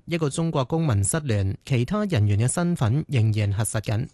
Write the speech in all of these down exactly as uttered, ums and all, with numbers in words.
一個中國公民失聯，其他人員嘅身份仍然核實緊。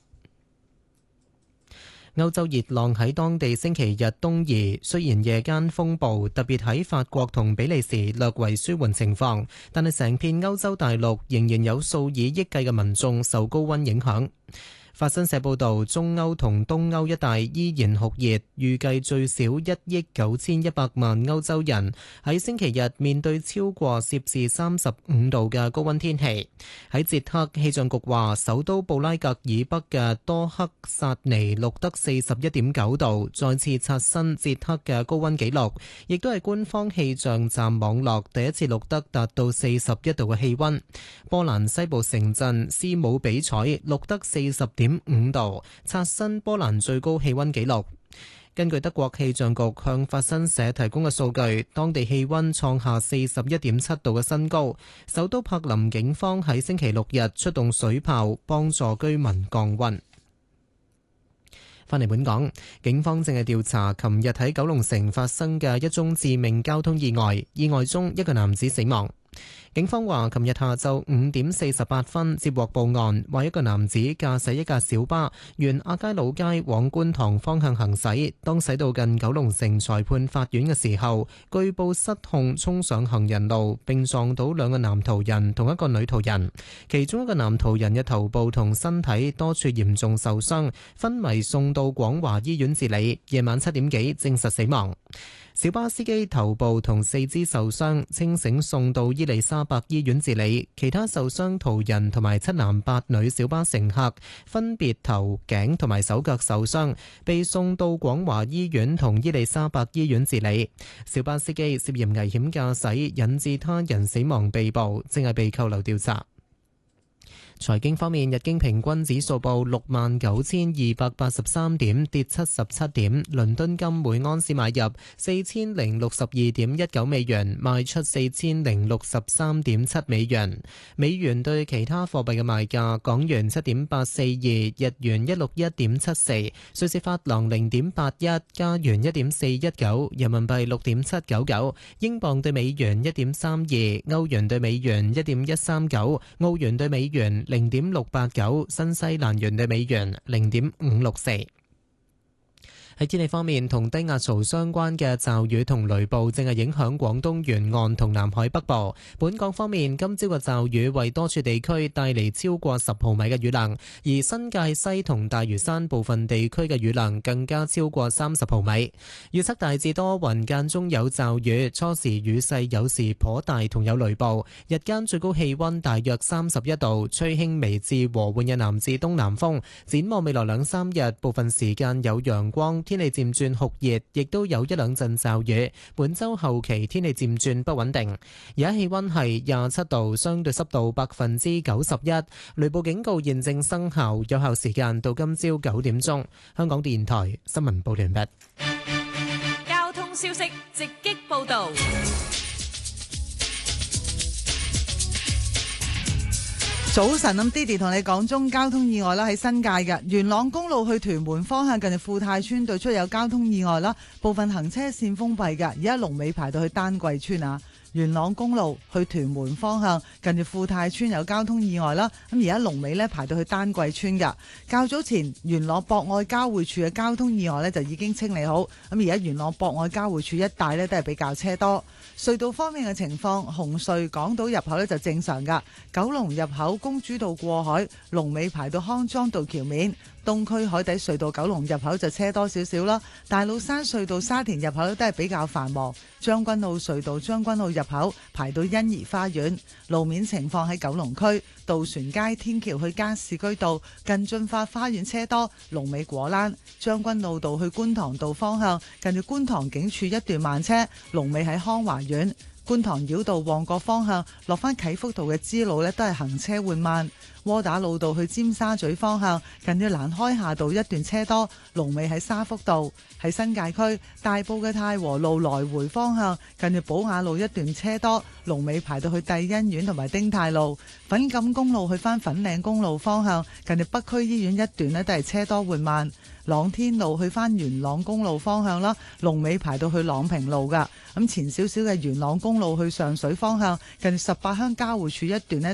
歐洲熱浪喺當地星期日東移，雖然夜間風暴特別喺法國同比利時略為舒緩情況，但係成片歐洲大陸仍然有數以億計嘅民眾受高溫影響。法新社報導，中歐同東歐一帶依然酷熱，預計最少一億九千一百萬歐洲人喺星期日面對超過攝氏三十五度嘅高溫天氣。喺捷克，氣象局話，首都布拉格以北嘅多克薩尼錄得四十一點九度，再次刷新捷克嘅高溫紀錄，亦都係官方氣象站網絡第一次錄得達到四十一度嘅氣溫。波蘭西部城鎮斯姆比采錄得四十點五度，刷新波蘭最高氣溫紀錄。根據德國氣象局向法新社提供嘅數據，當地氣溫創下四十一點七度嘅新高。首都柏林警方喺星期六日出動水炮幫助居民降溫。返嚟本港，警方正係調查琴日喺九龍城發生嘅一宗致命交通意外，意外中一個男子死亡。警方話，琴日下晝五點四十八分接獲報案，話一個男子駕駛一架小巴沿亞皆老街往觀塘方向行駛，當駛到近九龍城裁判法院嘅時候，據報失控衝上行人路，並撞到兩個男途人同一個女途人，其中一個男途人嘅頭部同身體多處嚴重受傷，昏迷送到廣華醫院治理，夜晚七點幾證實死亡。小巴司機頭部同四肢受傷，清醒送到伊利沙伯醫院治理。其他受傷途人同埋七男八女小巴乘客分別頭頸同埋手腳受傷，被送到廣華醫院同伊利沙伯醫院治理。小巴司機涉嫌危險駕駛引致他人死亡被捕，正係被扣留調查。財經方面，日經平均指數報六萬九千二百八十三點，跌七十七點。倫敦金每安士買入四千零六十二點一九美元，賣出四千零六十三點七美元。美元對其他貨幣嘅賣價：港元七點八四二，日元一六一點七四，瑞士法郎零點八一，加元一點四一九，人民幣六點七九九，英鎊對美元一點三二，歐元對美元一點一三九，澳元對美元零點六八九，新西蘭元對美元零點五六四。喺天氣方面，同低壓槽相關嘅驟雨同雷暴正係影響廣東沿岸同南海北部。本港方面，今朝嘅驟雨為多處地區帶嚟超過十毫米嘅雨量，而新界西同大嶼山部分地區嘅雨量更加超過三十毫米。預測大致多雲，間中有驟雨，初時雨勢有時頗大同有雷暴。日間最高氣溫大約三十一度，吹輕微至和緩嘅南至東南風。展望未來兩三日，部分時間有陽光，天氣漸轉酷熱，亦都有一兩陣驟雨。本周後期天氣漸轉不穩定。而家氣溫係廿七度，相對濕度百分之九十一。雷暴警告現正生效，有效時間到今朝九點鐘。香港電台新聞報完畢。 交通消息直擊報道。 早晨，咁 Didi 同你講中交通意外啦，喺新界嘅元朗公路去屯門方向近住富泰村對出有交通意外啦，部分行車線封閉嘅，而家龍尾排到去丹桂村啊。元朗公路去屯門方向近住富泰村有交通意外啦，咁而家龍尾呢排到去丹桂村噶。較早前元朗博愛交匯處嘅交通意外呢就已經清理好，咁而家元朗博愛交匯處一帶呢都係比較車多。隧道方面嘅情況，紅隧港島入口呢就正常噶，九龍入口公主道過海龍尾排到康莊道橋面。東區海底隧道九龍入口就車多少少啦，大老山隧道沙田入口都係比較繁忙，將軍澳隧道將軍澳入口排到欣怡花園。路面情況喺九龍區渡船街天橋去加士居道近駿發花園車多，龍尾果欄。將軍澳道去觀塘道方向近住觀塘警署一段慢車，龍尾喺康華苑。觀塘繞道旺角方向落返啟福道嘅支路呢都係行車緩慢。窩打老道去尖沙咀方向近住蘭開夏道一段車多，龍尾喺沙福道。喺新界區大埔嘅太和路來回方向近住寶雅路一段車多，龍尾排到去帝欣苑同埋丁太路。粉錦公路去返粉嶺公路方向近住北區醫院一段呢都係車多緩慢。朗天路去返元朗公路方向啦，龍尾排到去朗平路噶。咁前少少嘅元朗公路去上水方向近十八鄉交匯處一段呢